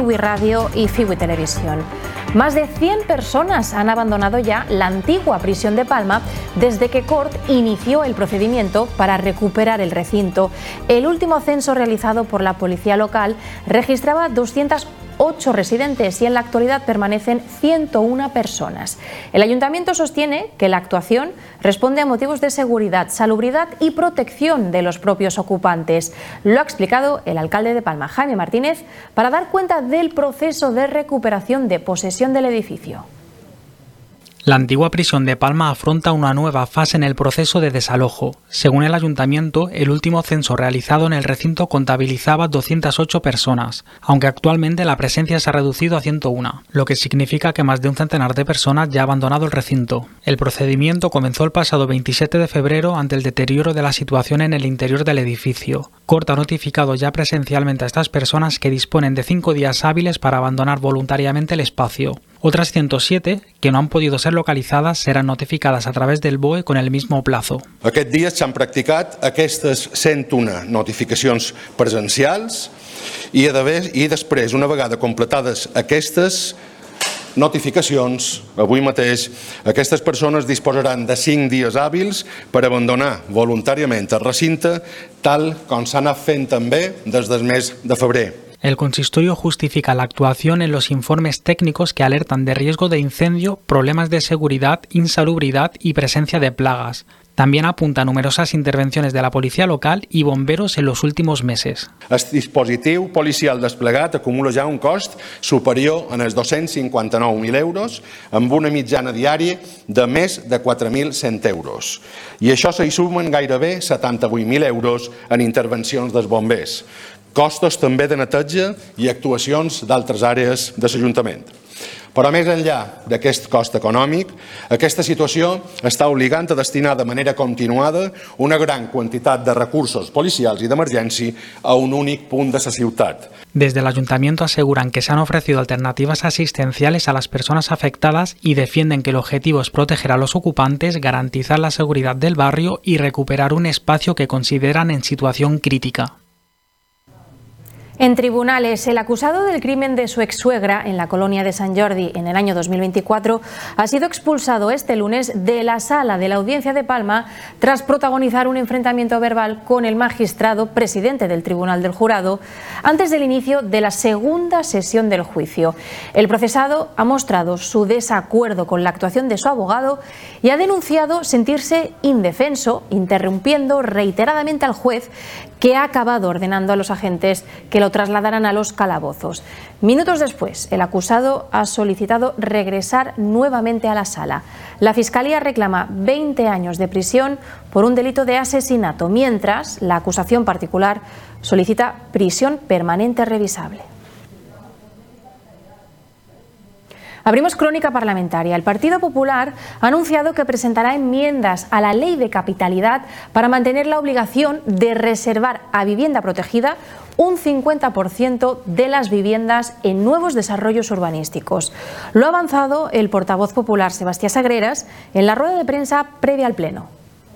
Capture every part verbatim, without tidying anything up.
Fiwi Radio y Fiwi Televisión. Más de cien personas han abandonado ya la antigua prisión de Palma desde que Cort inició el procedimiento para recuperar el recinto. El último censo realizado por la policía local registraba doscientos ocho residentes y en la actualidad permanecen ciento una personas. El ayuntamiento sostiene que la actuación responde a motivos de seguridad, salubridad y protección de los propios ocupantes. Lo ha explicado el alcalde de Palma, Jaime Martínez, para dar cuenta del proceso de recuperación de posesión del edificio. La antigua prisión de Palma afronta una nueva fase en el proceso de desalojo. Según el ayuntamiento, el último censo realizado en el recinto contabilizaba doscientas ocho personas, aunque actualmente la presencia se ha reducido a ciento una, lo que significa que más de un centenar de personas ya ha abandonado el recinto. El procedimiento comenzó el pasado veintisiete de febrero ante el deterioro de la situación en el interior del edificio. Cort ha notificado ya presencialmente a estas personas que disponen de cinco días hábiles para abandonar voluntariamente el espacio. Otras ciento siete, que no han podido ser localizadas, serán notificadas a través del B O E con el mismo plazo. Aquests dies s'han practicat aquestes cent una notificacions presencials i, i després, una vegada completades aquestes notificacions, avui mateix, aquestes persones disposaran de cinc dies hàbils per abandonar voluntàriament el recinte, tal com s'ha anat fent també des del mes de febrer. El consistorio justifica la actuación en los informes técnicos que alertan de riesgo de incendio, problemas de seguridad, insalubridad y presencia de plagas. También apunta a numerosas intervenciones de la policía local y bomberos en los últimos meses. El dispositiu policial desplegat acumula ja un cost superior als dos-cents cinquanta-nou mil euros amb una mitjana diària de més de quatre mil cent euros. I això s'hi sumen gairebé setanta-vuit mil euros en intervencions dels bombers. Costos també de neteja i actuacions d'altres àrees de l'Ajuntament. Però més enllà d'aquest cost econòmic, aquesta situació està obligant a destinar de manera continuada una gran quantitat de recursos policials i d'emergència a un únic punt de la ciutat. Desde el ayuntamiento aseguran que se han ofrecido alternativas asistenciales a las personas afectadas y defienden que el objetivo es proteger a los ocupantes, garantizar la seguridad del barrio y recuperar un espacio que consideran en situación crítica. En tribunales, el acusado del crimen de su ex-suegra en la colonia de Sant Jordi en el año dos mil veinticuatro ha sido expulsado este lunes de la sala de la Audiencia de Palma tras protagonizar un enfrentamiento verbal con el magistrado presidente del Tribunal del Jurado antes del inicio de la segunda sesión del juicio. El procesado ha mostrado su desacuerdo con la actuación de su abogado y ha denunciado sentirse indefenso, interrumpiendo reiteradamente al juez, que ha acabado ordenando a los agentes que lo trasladaran a los calabozos. Minutos después, el acusado ha solicitado regresar nuevamente a la sala. La Fiscalía reclama veinte años de prisión por un delito de asesinato, mientras la acusación particular solicita prisión permanente revisable. Abrimos crónica parlamentaria. El Partido Popular ha anunciado que presentará enmiendas a la ley de capitalidad para mantener la obligación de reservar a vivienda protegida un cincuenta por ciento de las viviendas en nuevos desarrollos urbanísticos. Lo ha avanzado el portavoz popular Sebastià Sagreras en la rueda de prensa previa al Pleno.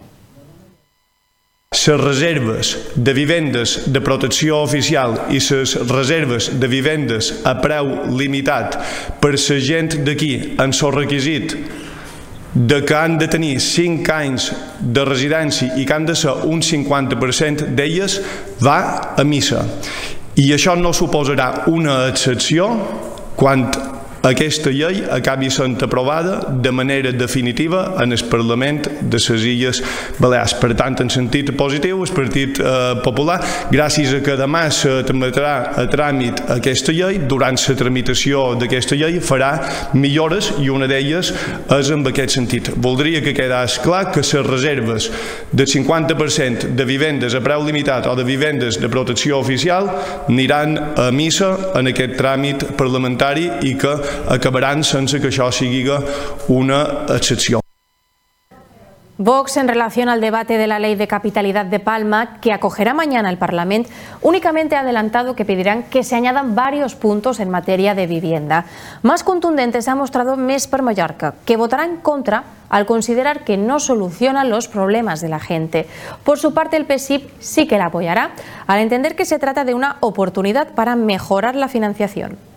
Les reserves de vivendes de protecció oficial i les reserves de vivendes a preu limitat per la gent d'aquí en el requisit de que han de tenir cinc anys de residència i que han de ser un cinquanta per cent d'elles va a missa. I això no suposarà una excepció quan aquesta llei acabi sent aprovada de manera definitiva en el Parlament de les Illes Balears. Per tant, en sentit positiu, el Partit eh, Popular, gràcies a que demà se trametrà a tràmit aquesta llei, durant la tramitació d'aquesta llei farà millores i una d'elles és en aquest sentit. Voldria que quedés clar que les reserves del cinquanta per cent de vivendes a preu limitat o de vivendes de protecció oficial aniran a missa en aquest tràmit parlamentari i que acabaran sense que això sigui una excepció. Vox, en relación al debate de la Ley de Capitalidad de Palma, que acogerá mañana el Parlamento, únicamente ha adelantado que pedirán que se añadan varios puntos en materia de vivienda. Más contundente se ha mostrado Més per Mallorca, que votará en contra al considerar que no soluciona los problemas de la gente. Por su parte, el P S I P sí que la apoyará, al entender que se trata de una oportunidad para mejorar la financiación.